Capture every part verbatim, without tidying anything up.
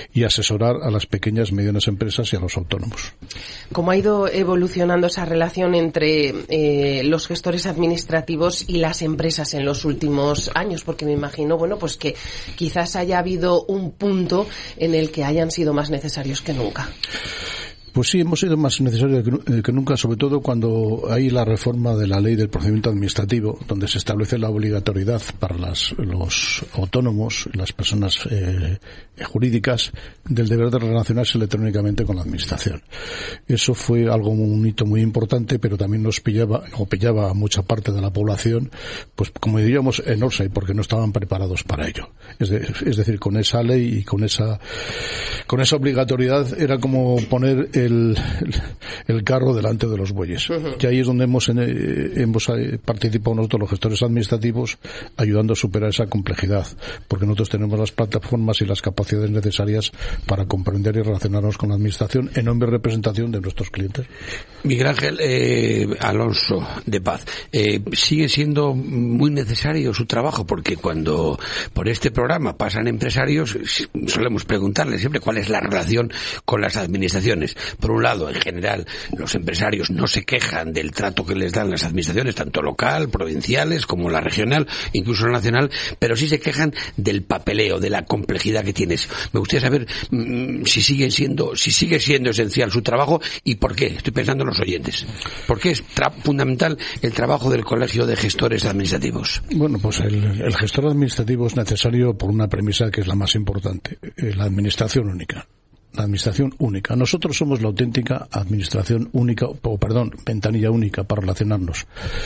y asesorar a las pequeñas y medianas empresas y a los autónomos. ¿Cómo ha ido evolucionando esa relación entre eh, los gestores administrativos y las empresas en los últimos años? Porque me imagino, bueno, pues que quizás haya habido un punto en el que hayan sido más necesarios que nunca. Pues sí, hemos sido más necesarios que, que nunca, sobre todo cuando hay la reforma de la ley del procedimiento administrativo, donde se establece la obligatoriedad para las, los autónomos, las personas eh, jurídicas, del deber de relacionarse electrónicamente con la administración. Eso fue algo, un hito muy importante, pero también nos pillaba, o pillaba a mucha parte de la población, pues como diríamos, en Orsay, porque no estaban preparados para ello. Es, de, es decir, con esa ley y con esa, con esa obligatoriedad era como poner El, el, el carro delante de los bueyes. Uh-huh. Y ahí es donde hemos, eh, hemos participado nosotros, los gestores administrativos, ayudando a superar esa complejidad, porque nosotros tenemos las plataformas y las capacidades necesarias para comprender y relacionarnos con la administración en nombre y representación de nuestros clientes. Miguel Ángel eh, Alonso de Paz, eh, sigue siendo muy necesario su trabajo, porque cuando por este programa pasan empresarios, solemos preguntarles siempre cuál es la relación con las administraciones. Por un lado, en general, los empresarios no se quejan del trato que les dan las administraciones, tanto local, provinciales, como la regional, incluso la nacional, pero sí se quejan del papeleo, de la complejidad que tienes. Me gustaría saber mmm, si sigue siendo, si sigue siendo esencial su trabajo y por qué. Estoy pensando en los oyentes. ¿Por qué es tra- fundamental el trabajo del Colegio de Gestores Administrativos? Bueno, pues el, el gestor administrativo es necesario por una premisa que es la más importante, eh, la administración única. La administración única. Nosotros somos la auténtica administración única, o perdón, ventanilla única para relacionarnos.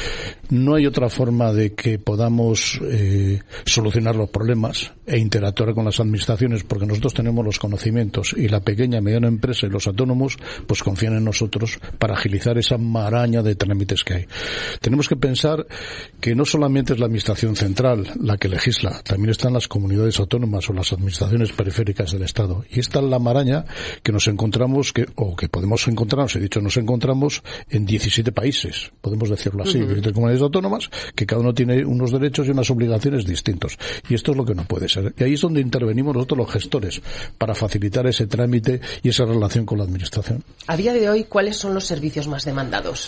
No hay otra forma de que podamos eh, solucionar los problemas e interactuar con las administraciones, porque nosotros tenemos los conocimientos y la pequeña y mediana empresa y los autónomos pues confían en nosotros para agilizar esa maraña de trámites que hay. Tenemos que pensar que no solamente es la administración central la que legisla, también están las comunidades autónomas o las administraciones periféricas del Estado. Y esta es la maraña que nos encontramos, que o que podemos encontrarnos, he dicho, nos encontramos en diecisiete países, podemos decirlo así, uh-huh. diferentes comunidades autónomas, que cada uno tiene unos derechos y unas obligaciones distintos. Y esto es lo que no puede ser. Y ahí es donde intervenimos nosotros los gestores, para facilitar ese trámite y esa relación con la administración. A día de hoy, ¿cuáles son los servicios más demandados?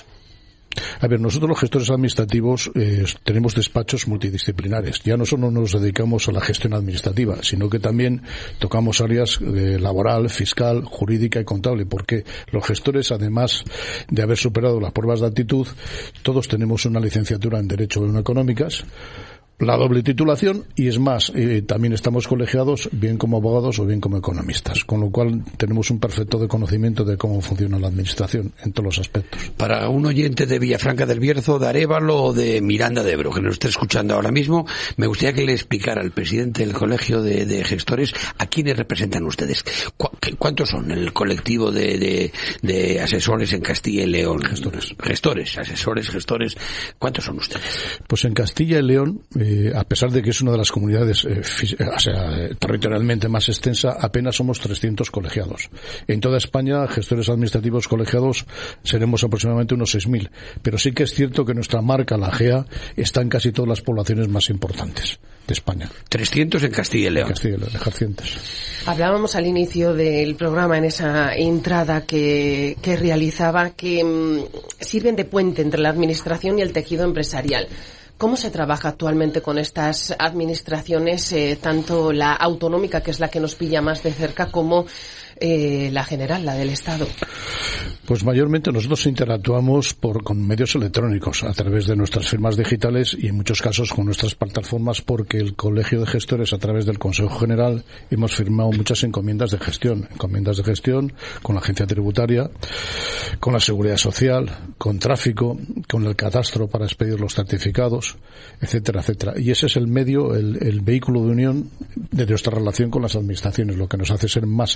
A ver, nosotros los gestores administrativos eh, tenemos despachos multidisciplinares. Ya no solo nos dedicamos a la gestión administrativa, sino que también tocamos áreas eh, laboral, fiscal, jurídica y contable, porque los gestores, además de haber superado las pruebas de aptitud, todos tenemos una licenciatura en Derecho y en Económicas, la doble titulación, y es más, eh, también estamos colegiados bien como abogados o bien como economistas, con lo cual tenemos un perfecto de conocimiento de cómo funciona la administración en todos los aspectos. Para un oyente de Villafranca del Bierzo, de Arévalo o de Miranda de Ebro, que nos esté escuchando ahora mismo, me gustaría que le explicara al presidente del Colegio de, de Gestores a quiénes representan ustedes. ¿Cu- ¿Cuántos son el colectivo de, de, de asesores en Castilla y León? Gestores. Gestores, asesores, gestores. ¿Cuántos son ustedes? Pues en Castilla y León, Eh, a pesar de que es una de las comunidades eh, fis- o sea, territorialmente más extensa, apenas somos trescientos colegiados. En toda España, gestores administrativos colegiados seremos aproximadamente unos seis mil, pero sí que es cierto que nuestra marca, la G E A, está en casi todas las poblaciones más importantes de España. trescientos en Castilla y León. En Castilla y León, ejercientes. Hablábamos al inicio del programa, en esa entrada que, que realizaba, que mmm, sirven de puente entre la administración y el tejido empresarial. ¿Cómo se trabaja actualmente con estas administraciones, eh, tanto la autonómica, que es la que nos pilla más de cerca, como eh, la general, la del Estado? Pues mayormente nosotros interactuamos por, con medios electrónicos, a través de nuestras firmas digitales y en muchos casos con nuestras plataformas, porque el Colegio de Gestores, a través del Consejo General, hemos firmado muchas encomiendas de gestión, encomiendas de gestión con la Agencia Tributaria, con la Seguridad Social, con Tráfico, con el Catastro para expedir los certificados, etcétera, etcétera. Y ese es el medio, el, el vehículo de unión de nuestra relación con las administraciones, lo que nos hace ser más efectivos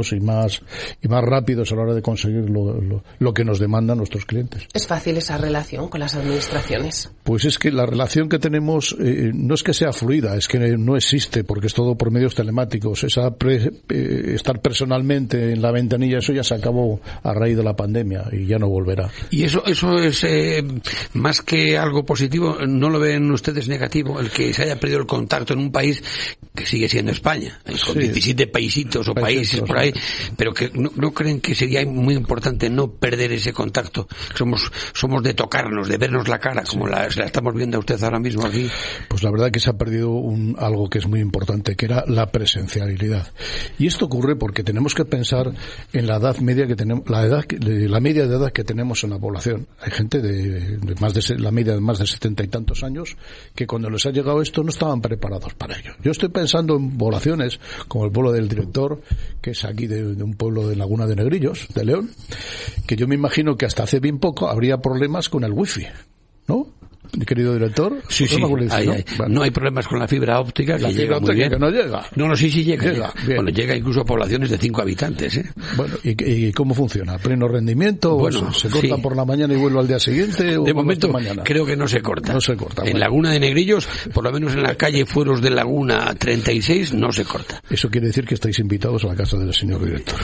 eficios y más y más rápidos a la hora de conseguir lo, lo, lo que nos demandan nuestros clientes. ¿Es fácil esa relación con las administraciones? Pues es que la relación que tenemos eh, no es que sea fluida, es que no existe, porque es todo por medios telemáticos. Esa pre, eh, estar personalmente en la ventanilla, eso ya se acabó a raíz de la pandemia y ya no volverá. Y eso eso es eh, más que algo positivo, ¿no lo ven ustedes negativo? El que se haya perdido el contacto en un país que sigue siendo España, con sí. diecisiete paisitos o países, países por ahí, pero que no, no creen que sería muy importante no perder ese contacto. Somos somos de tocarnos, de vernos la cara, como sí. la, la estamos viendo a usted ahora mismo aquí. Pues la verdad que se ha perdido un, algo que es muy importante, que era la presencialidad. Y esto ocurre porque tenemos que pensar en la edad media que tenemos, la edad, la media de edad que tenemos en la población. Hay gente de, de más de la media de más de setenta y tantos años que cuando les ha llegado esto no estaban preparados para ello. Yo estoy pensando en poblaciones como el pueblo del director, que es aquí de, de un pueblo de Laguna de Negrillos, de León, que yo me imagino que hasta hace bien poco habría problemas con el wifi, ¿no? Mi querido director. Sí, sí, decir, hay, ¿no? Hay. Vale. No hay problemas con la fibra óptica, la que fibra llega óptica muy bien. Que no llega. No, no, sí, sí llega. Llega, llega. Bueno, llega incluso a poblaciones de cinco habitantes, ¿eh? Bueno, ¿y, y cómo funciona? ¿Pleno rendimiento? Bueno, ¿O se, se corta sí. por la mañana y vuelve al día siguiente? ¿O de momento mañana? Creo que no se corta. No se corta. En bueno. Laguna de Negrillos, por lo menos en la calle Fueros de Laguna treinta y seis, no se corta. Eso quiere decir que estáis invitados a la casa del señor director.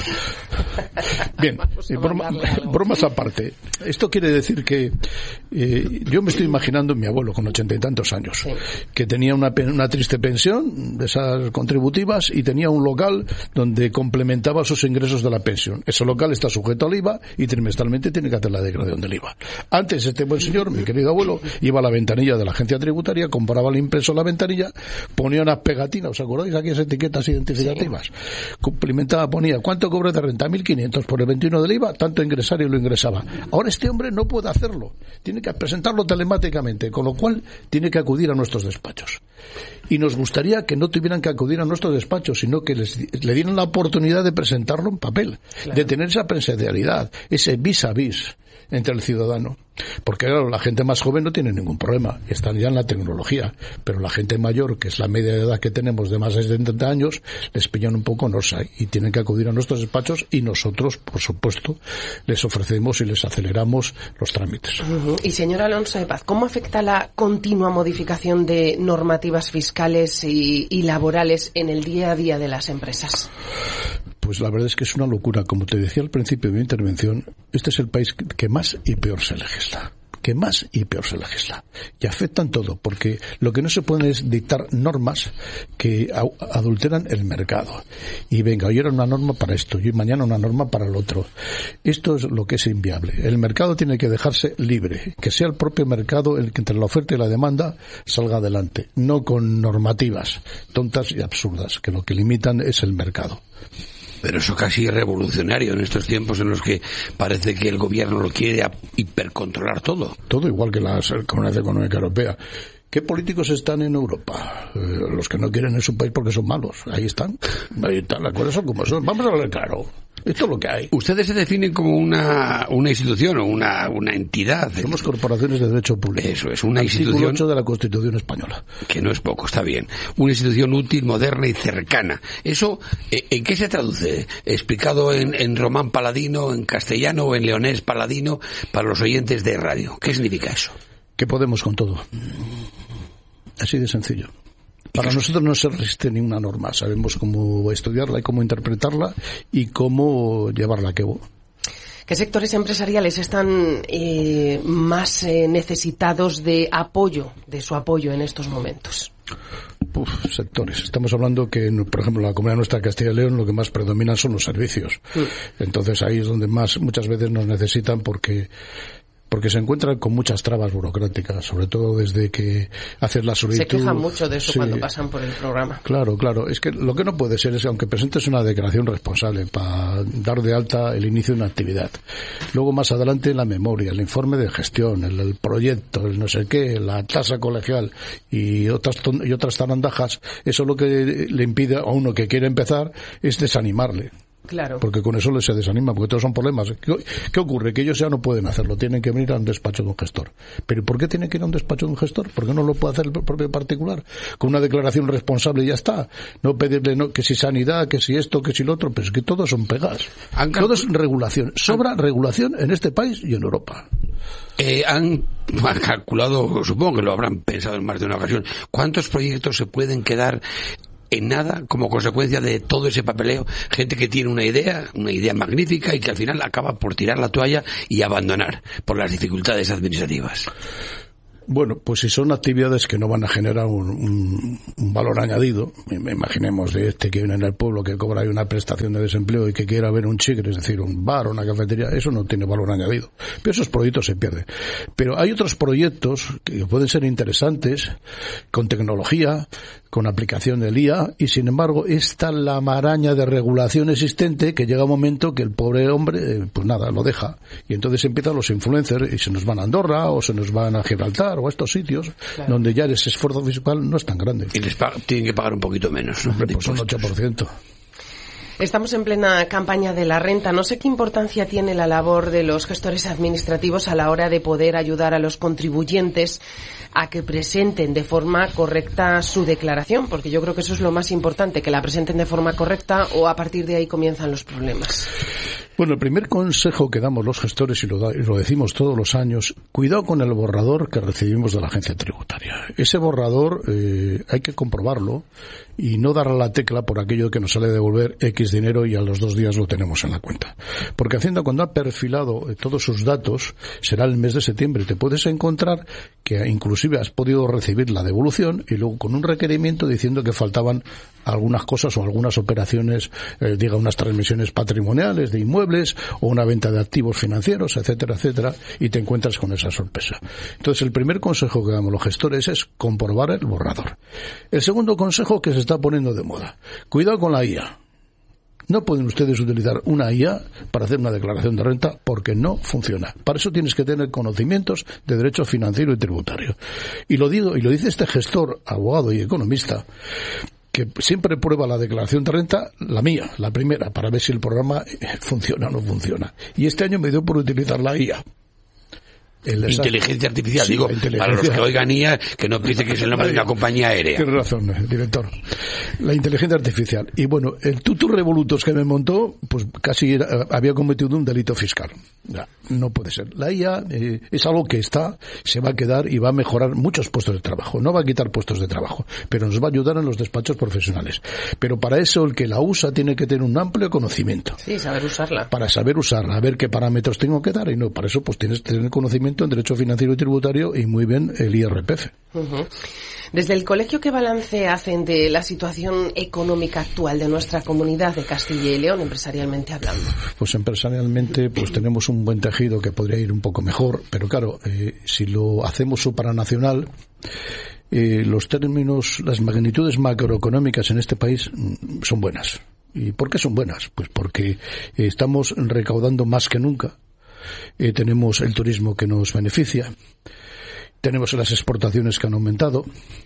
Bien, y broma, bromas aparte. Esto quiere decir que eh, yo me estoy imaginando mi abuelo con ochenta y tantos años, sí. que tenía una, una triste pensión de esas contributivas y tenía un local donde complementaba sus ingresos de la pensión. Ese local está sujeto al I V A y trimestralmente tiene que hacer la declaración del I V A. Antes este buen señor, mi querido abuelo, iba a la ventanilla de la agencia tributaria, compraba el impreso en la ventanilla, ponía unas pegatinas, ¿os acordáis? Aquellas etiquetas identificativas. Sí. Complementaba, ponía, ¿cuánto cobra de renta? mil quinientos por el veintiuno del I V A, tanto ingresario lo ingresaba. Ahora este hombre no puede hacerlo, tiene que presentarlo telemáticamente, con lo cual tiene que acudir a nuestros despachos. Y nos gustaría que no tuvieran que acudir a nuestros despachos, sino que les, le dieran la oportunidad de presentarlo en papel, claro. de tener esa presencialidad, ese vis a vis entre el ciudadano. Porque claro, la gente más joven no tiene ningún problema, están ya en la tecnología, pero la gente mayor, que es la media de edad que tenemos de más de setenta años, les pillan un poco nosa y tienen que acudir a nuestros despachos y nosotros, por supuesto, les ofrecemos y les aceleramos los trámites. Uh-huh. Y señor Alonso de Paz, ¿cómo afecta la continua modificación de normativas fiscales y, y laborales en el día a día de las empresas? Pues la verdad es que es una locura. Como te decía al principio de mi intervención, este es el país que más y peor se legisla. que más y peor se legisla. Y afectan todo, porque lo que no se puede es dictar normas que adulteran el mercado. Y venga, hoy era una norma para esto, y mañana una norma para el otro. Esto es lo que es inviable. El mercado tiene que dejarse libre, que sea el propio mercado el que entre la oferta y la demanda salga adelante, no con normativas tontas y absurdas, que lo que limitan es el mercado. Pero eso casi es revolucionario en estos tiempos en los que parece que el gobierno lo quiere hipercontrolar todo. Todo igual que la Comunidad Económica Europea. ¿Qué políticos están en Europa? Eh, los que no quieren en su país porque son malos. Ahí están. Ahí están. Las cosas son como son. Vamos a hablar claro. Esto es lo que hay. Ustedes se definen como una una institución o una una entidad. Somos corporaciones de derecho público. Eso es, una Artículo institución ocho de la Constitución española. Que no es poco, está bien. Una institución útil, moderna y cercana. ¿Eso en qué se traduce? Explicado en, en román paladino, en castellano o en leonés paladino para los oyentes de radio. ¿Qué significa eso? Que podemos con todo. Así de sencillo. Para nosotros no se resiste ninguna norma. Sabemos cómo estudiarla y cómo interpretarla y cómo llevarla a cabo. ¿Qué sectores empresariales están eh, más eh, necesitados de apoyo, de su apoyo en estos momentos? Uf, sectores. Estamos hablando que, por ejemplo, en la comunidad nuestra de Castilla y León lo que más predomina son los servicios. Mm. Entonces ahí es donde más muchas veces nos necesitan porque porque se encuentran con muchas trabas burocráticas, sobre todo desde que haces la solicitud. Se quejan mucho de eso, sí, cuando pasan por el programa. Claro, claro. Es que lo que no puede ser es que aunque presentes una declaración responsable para dar de alta el inicio de una actividad, luego más adelante la memoria, el informe de gestión, el, el proyecto, el no sé qué, la tasa colegial y otras y otras zarandajas, eso lo que le impide a uno que quiere empezar es desanimarle. Claro. Porque con eso les se desanima, porque todos son problemas. ¿Qué, ¿Qué ocurre? Que ellos ya no pueden hacerlo, tienen que venir a un despacho de un gestor. ¿Pero por qué tienen que ir a un despacho de un gestor? ¿Por qué no lo puede hacer el propio particular? Con una declaración responsable y ya está. No pedirle no, que si sanidad, que si esto, que si lo otro, pero es que todos son pegas. Todo es regulación. Sobra regulación en este país y en Europa. Eh, han, han calculado, supongo que lo habrán pensado en más de una ocasión, ¿cuántos proyectos se pueden quedar en nada como consecuencia de todo ese papeleo? Gente que tiene una idea, una idea magnífica y que al final acaba por tirar la toalla y abandonar por las dificultades administrativas. Bueno, pues si son actividades que no van a generar un, un, un valor añadido, imaginemos de este que viene en el pueblo que cobra ahí una prestación de desempleo y que quiera ver un chicle, es decir, un bar o una cafetería, eso no tiene valor añadido. Pero esos proyectos se pierden. Pero hay otros proyectos que pueden ser interesantes, con tecnología, con aplicación del I A, y sin embargo está la maraña de regulación existente que llega un momento que el pobre hombre, pues nada, lo deja. Y entonces empiezan los influencers y se nos van a Andorra o se nos van a Gibraltar o a estos sitios, claro, donde ya ese esfuerzo fiscal no es tan grande. Y les paga, tienen que pagar un poquito menos, ¿no? Hombre, pues un ocho por ciento. Estamos en plena campaña de la renta. No sé qué importancia tiene la labor de los gestores administrativos a la hora de poder ayudar a los contribuyentes a que presenten de forma correcta su declaración, porque yo creo que eso es lo más importante, que la presenten de forma correcta, o a partir de ahí comienzan los problemas. Bueno, el primer consejo que damos los gestores, y lo, da, y lo decimos todos los años, cuidado con el borrador que recibimos de la agencia tributaria. Ese borrador eh, hay que comprobarlo y no dar a la tecla por aquello que nos sale de devolver X dinero y a los dos días lo tenemos en la cuenta. Porque Hacienda, cuando ha perfilado eh, todos sus datos, será el mes de septiembre, te puedes encontrar que inclusive has podido recibir la devolución y luego con un requerimiento diciendo que faltaban algunas cosas o algunas operaciones, eh, diga unas transmisiones patrimoniales de inmuebles o una venta de activos financieros, etcétera, etcétera, y te encuentras con esa sorpresa. Entonces, el primer consejo que damos los gestores es comprobar el borrador. El segundo consejo que se está poniendo de moda: cuidado con la I A. No pueden ustedes utilizar una I A para hacer una declaración de renta porque no funciona. Para eso tienes que tener conocimientos de derecho financiero y tributario. Y lo digo, y lo dice este gestor, abogado y economista, que siempre prueba la declaración de renta, la mía, la primera, para ver si el programa funciona o no funciona. Y este año me dio por utilizar la I A. El inteligencia artificial, sí, digo, para los que oigan I A, que no piensen que es el nombre de una compañía aérea. Tienes razón, director. La inteligencia artificial. Y bueno, el tutu revolutos que me montó, pues casi era, había cometido un delito fiscal. Ya, no puede ser. La I A eh, es algo que está, se va a quedar y va a mejorar muchos puestos de trabajo. No va a quitar puestos de trabajo, pero nos va a ayudar en los despachos profesionales. Pero para eso el que la usa tiene que tener un amplio conocimiento. Sí, saber usarla. Para saber usarla, a ver qué parámetros tengo que dar, y no, para eso pues tienes que tener conocimiento en derecho financiero y tributario y muy bien el I R P F. Uh-huh. Desde el colegio, ¿qué balance hacen de la situación económica actual de nuestra comunidad de Castilla y León, empresarialmente hablando? Pues empresarialmente pues tenemos un buen tejido que podría ir un poco mejor, pero claro, eh, si lo hacemos supranacional, eh, los términos, las magnitudes macroeconómicas en este país mm, son buenas. ¿Y por qué son buenas? Pues porque eh, estamos recaudando más que nunca. Eh, tenemos el turismo que nos beneficia, tenemos las exportaciones que han aumentado,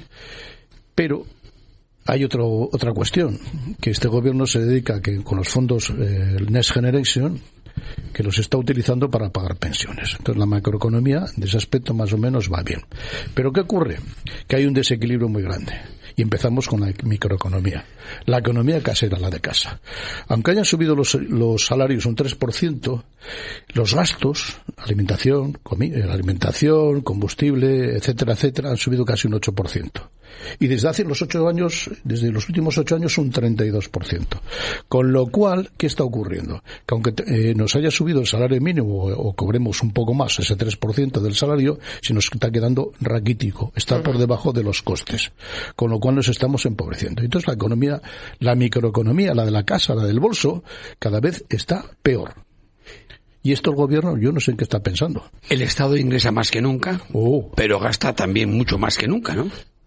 pero hay otro, otra cuestión, que este gobierno se dedica a que con los fondos eh, Next Generation, que los está utilizando para pagar pensiones. Entonces la macroeconomía de ese aspecto más o menos va bien. Pero ¿qué ocurre? Que hay un desequilibrio muy grande. Y empezamos con la microeconomía. La economía casera, la de casa. Aunque hayan subido los, los salarios un tres por ciento, los gastos, alimentación, comi- alimentación, combustible, etcétera, etcétera, han subido casi un ocho por ciento. Y desde hace los ocho años, desde los últimos ocho años, un treinta y dos por ciento. Con lo cual, ¿qué está ocurriendo? Que aunque eh, nos haya subido el salario mínimo o, o cobremos un poco más, ese tres por ciento del salario, se nos está quedando raquítico, está por debajo de los costes. Con lo cual nos estamos empobreciendo. Entonces la economía, la microeconomía, la de la casa, la del bolso, cada vez está peor. Y esto el gobierno, yo no sé en qué está pensando. El Estado ingresa más que nunca, oh. pero gasta también mucho más que nunca, ¿no?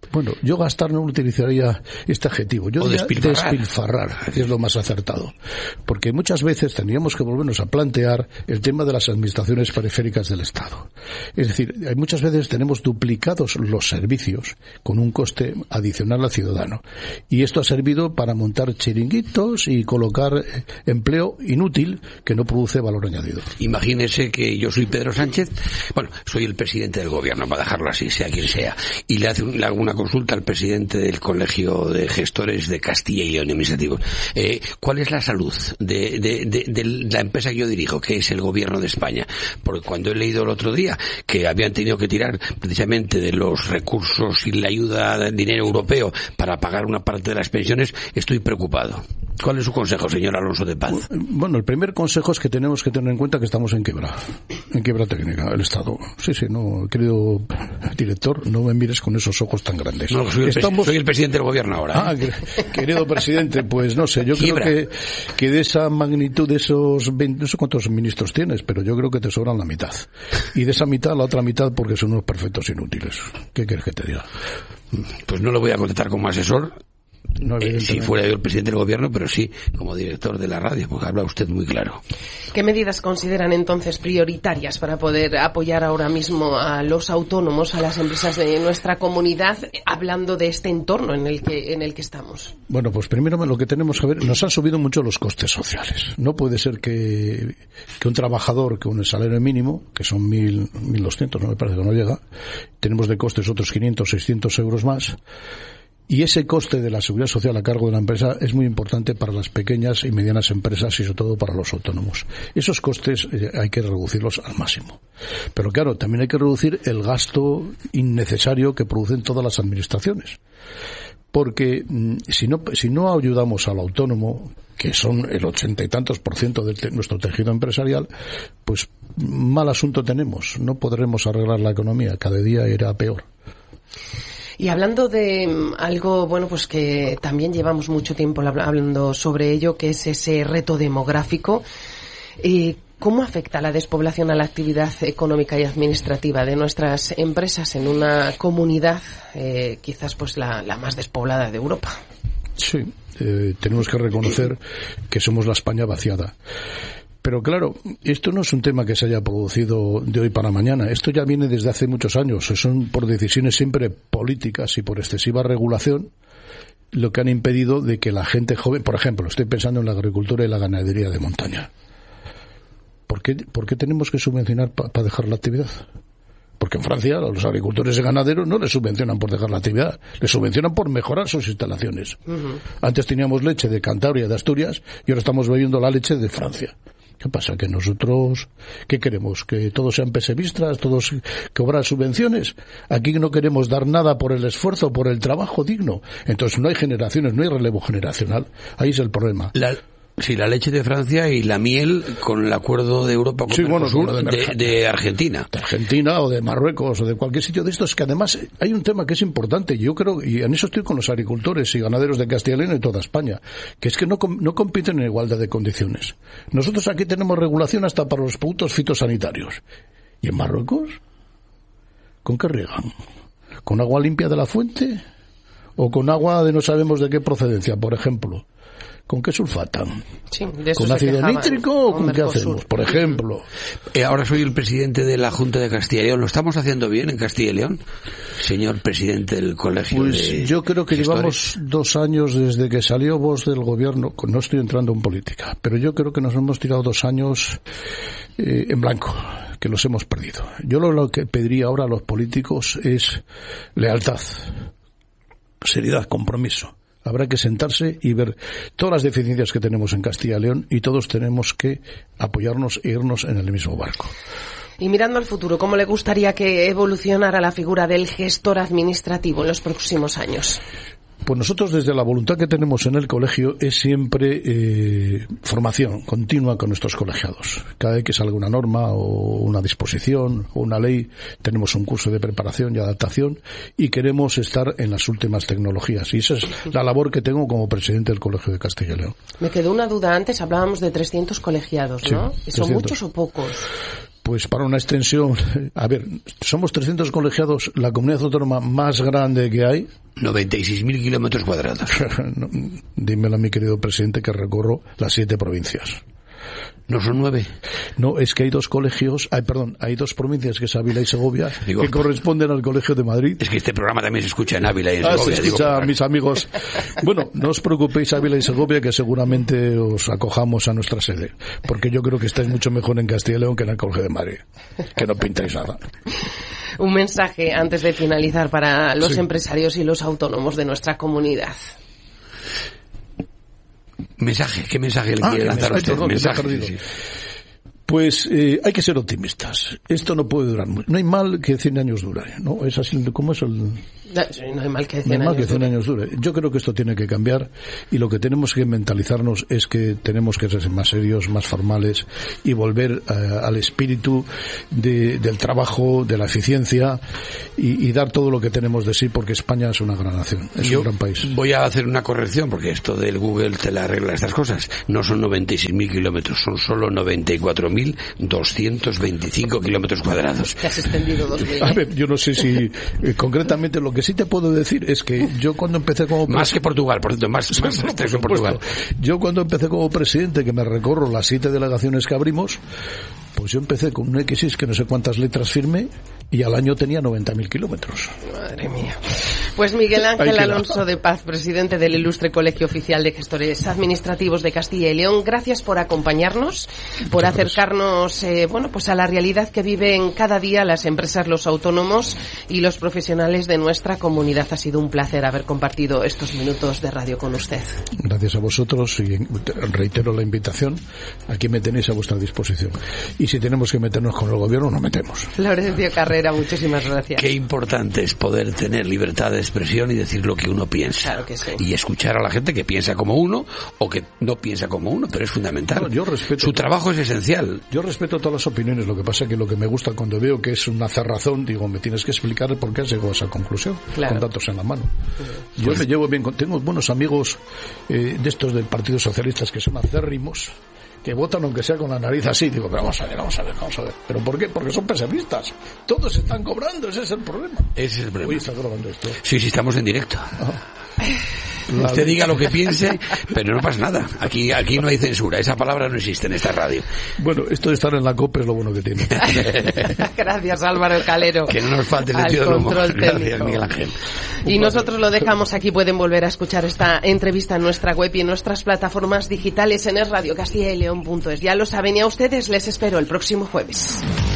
Bueno, yo gastar no utilizaría este adjetivo. Yo o diría despilfarrar. despilfarrar, que es lo más acertado. Porque muchas veces tendríamos que volvernos a plantear el tema de las administraciones periféricas del Estado. Es decir, hay muchas veces tenemos duplicados los servicios con un coste adicional al ciudadano. Y esto ha servido para montar chiringuitos y colocar empleo inútil que no produce valor añadido. Imagínese que yo soy Pedro Sánchez, bueno, soy el presidente del gobierno, para dejarlo así, sea quien sea, y le, hace un, le hago una consulta al presidente del Colegio de Gestores de Castilla y León Administrativos. Eh, ¿Cuál es la salud de, de, de, de la empresa que yo dirijo, que es el gobierno de España? Porque cuando he leído el otro día que habían tenido que tirar precisamente de los recursos y la ayuda del dinero europeo para pagar una parte de las pensiones, estoy preocupado. ¿Cuál es su consejo, señor Alonso de Paz? Bueno, el primer consejo es que tenemos que tener en cuenta que estamos en quiebra, en quiebra técnica, el Estado. Sí, sí, no, querido director, no me mires con esos ojos tan grandes. No, soy el, Estamos... soy el presidente del gobierno ahora. ¿eh? Ah, querido presidente, pues no sé, yo quiebra. creo que, que de esa magnitud, de esos veinte, no sé cuántos ministros tienes, pero yo creo que te sobran la mitad. Y de esa mitad, la otra mitad, porque son unos perfectos inútiles. ¿Qué quieres que te diga? Pues no lo voy a contestar como asesor. No, eh, si fuera yo el presidente del gobierno, pero sí como director de la radio, porque habla usted muy claro. ¿Qué medidas consideran entonces prioritarias para poder apoyar ahora mismo a los autónomos, a las empresas de nuestra comunidad, hablando de este entorno en el que en el que estamos? Bueno, pues primero lo que tenemos que ver, nos han subido mucho los costes sociales. No puede ser que, que un trabajador con el salario mínimo, que son mil, mil doscientos, no me parece que no llega, tenemos de costes otros quinientos, seiscientos euros más. Y ese coste de la seguridad social a cargo de la empresa es muy importante para las pequeñas y medianas empresas y sobre todo para los autónomos. Esos costes eh, hay que reducirlos al máximo. Pero claro, también hay que reducir el gasto innecesario que producen todas las administraciones. Porque mmm, si no si no ayudamos al autónomo, que son el ochenta y tantos por ciento de te, nuestro tejido empresarial, pues mal asunto tenemos. No podremos arreglar la economía, cada día irá peor. Y hablando de algo, bueno, pues que también llevamos mucho tiempo hablando sobre ello, que es ese reto demográfico, eh, ¿cómo afecta la despoblación a la actividad económica y administrativa de nuestras empresas en una comunidad, eh, quizás pues la, la más despoblada de Europa? Sí, eh, tenemos que reconocer que somos la España vaciada. Pero claro, esto no es un tema que se haya producido de hoy para mañana. Esto ya viene desde hace muchos años. Son por decisiones siempre políticas y por excesiva regulación lo que han impedido de que la gente joven, por ejemplo, estoy pensando en la agricultura y la ganadería de montaña. ¿Por qué, por qué tenemos que subvencionar para pa dejar la actividad? Porque en Francia a los agricultores y ganaderos no les subvencionan por dejar la actividad, les subvencionan por mejorar sus instalaciones. Uh-huh. Antes teníamos leche de Cantabria, de Asturias, y ahora estamos bebiendo la leche de Francia. ¿Qué pasa? ¿Que nosotros, qué queremos? ¿Que todos sean pesimistas? ¿Todos cobrar subvenciones? Aquí no queremos dar nada por el esfuerzo, por el trabajo digno. Entonces no hay generaciones, no hay relevo generacional. Ahí es el problema. La... Sí, la leche de Francia y la miel con el acuerdo de Europa con sí, bueno, Mercosur de, de, de Argentina. De Argentina o de Marruecos o de cualquier sitio de estos, que además hay un tema que es importante, yo creo, y en eso estoy con los agricultores y ganaderos de Castilla y León y toda España, que es que no, no compiten en igualdad de condiciones. Nosotros aquí tenemos regulación hasta para los productos fitosanitarios. ¿Y en Marruecos? ¿Con qué riegan? ¿Con agua limpia de la fuente? ¿O con agua de no sabemos de qué procedencia, por ejemplo? ¿Con qué sulfatan? Sí, de eso ¿Con ácido nítrico o con, con qué hacemos? Por ejemplo. Eh, ahora soy el presidente de la Junta de Castilla y León. ¿Lo estamos haciendo bien en Castilla y León, señor presidente del Colegio pues de yo creo que Gestores? Llevamos dos años desde que salió Vox del gobierno. No estoy entrando en política, pero yo creo que nos hemos tirado dos años eh, en blanco, que los hemos perdido. Yo lo, lo que pediría ahora a los políticos es lealtad, seriedad, compromiso. Habrá que sentarse y ver todas las deficiencias que tenemos en Castilla y León y todos tenemos que apoyarnos e irnos en el mismo barco. Y mirando al futuro, ¿cómo le gustaría que evolucionara la figura del gestor administrativo en los próximos años? Pues nosotros, desde la voluntad que tenemos en el colegio, es siempre eh, formación continua con nuestros colegiados. Cada vez que salga una norma o una disposición o una ley, tenemos un curso de preparación y adaptación y queremos estar en las últimas tecnologías. Y esa es la labor que tengo como presidente del Colegio de Castilla y León. Me quedó una duda antes, hablábamos de trescientos colegiados, ¿no? Sí, ¿Son trescientos. Muchos o pocos? Pues para una extensión, a ver, somos trescientos colegiados, la comunidad autónoma más grande que hay. noventa y seis mil kilómetros cuadrados. No, dímelo a mi querido presidente que recorro las siete provincias. ¿No son nueve? No, es que hay dos colegios, hay, perdón, hay dos provincias, que es Ávila y Segovia, digo, que corresponden al Colegio de Madrid. Es que este programa también se escucha en Ávila y en ah, Segovia. Se escucha, digo, mis amigos. Bueno, no os preocupéis, Ávila y Segovia, que seguramente os acojamos a nuestra sede, porque yo creo que estáis mucho mejor en Castilla y León que en el Colegio de Madrid, que no pintáis nada. Un mensaje antes de finalizar para los sí. empresarios y los autónomos de nuestra comunidad. Mensaje, ¿qué mensaje le ah, quiere lanzar a usted? Perdón, mensaje, sí. Pues eh, hay que ser optimistas. Esto no puede durar mucho. No hay mal que cien años dure, ¿no? Es así, ¿cómo es el...? No, no hay mal que cien, no hay mal años, que cien dure. años dure. Yo creo que esto tiene que cambiar y lo que tenemos que mentalizarnos es que tenemos que ser más serios, más formales y volver uh, al espíritu de, del trabajo, de la eficiencia y, y dar todo lo que tenemos de sí, porque España es una gran nación, es Yo un gran país. Voy a hacer una corrección porque esto del Google te la arregla estas cosas. No son noventa y seis mil kilómetros, son solo noventa y cuatro mil doscientos veinticinco kilómetros cuadrados. Te has extendido dos mil. A ver, yo no sé si eh, concretamente lo que sí te puedo decir es que yo cuando empecé como presidente... Más que Portugal, por cierto, más, más no, que Portugal. Yo cuando empecé como presidente, que me recorro las siete delegaciones que abrimos, pues yo empecé con un equis seis que no sé cuántas letras firme y al año tenía noventa mil kilómetros. Madre mía. Pues Miguel Ángel Alonso de Paz, presidente del Ilustre Colegio Oficial de Gestores Administrativos de Castilla y León, gracias por acompañarnos, por Muchas acercarnos eh, bueno, pues a la realidad que viven cada día las empresas, los autónomos y los profesionales de nuestra comunidad. Ha sido un placer haber compartido estos minutos de radio con usted. Gracias a vosotros y reitero la invitación. Aquí me tenéis a vuestra disposición. Y si tenemos que meternos con el gobierno, nos metemos. Florencio Carrera, muchísimas gracias. Qué importante es poder tener libertad de expresión y decir lo que uno piensa. Claro que sí. Y escuchar a la gente que piensa como uno o que no piensa como uno, pero es fundamental. No, yo respeto. Su trabajo es esencial. Yo respeto todas las opiniones, lo que pasa es que lo que me gusta cuando veo que es una cerrazón, digo, me tienes que explicar por qué has llegado a esa conclusión, claro. Con datos en la mano. Sí. Yo pues... me llevo bien con... Tengo buenos amigos eh, de estos del Partido Socialista que son acérrimos, que votan aunque sea con la nariz así. Digo, pero vamos a ver, vamos a ver, vamos a ver. ¿Pero por qué? Porque son pesimistas. Todos están cobrando, ese es el problema. Ese es el problema. Uy, está grabando esto. Sí, sí, estamos en directo. Ah. Usted diga lo que piense, pero no pasa nada. Aquí aquí no hay censura. Esa palabra no existe en esta radio. Bueno, esto de estar en la COPE es lo bueno que tiene. Gracias, Álvaro Calero. Que no nos falte el sentido del humor. Gracias, Miguel Ángel. Y nosotros lo dejamos aquí. Pueden volver a escuchar esta entrevista en nuestra web y en nuestras plataformas digitales en es radio castilla y león punto es. Ya lo saben, y a ustedes les espero el próximo jueves.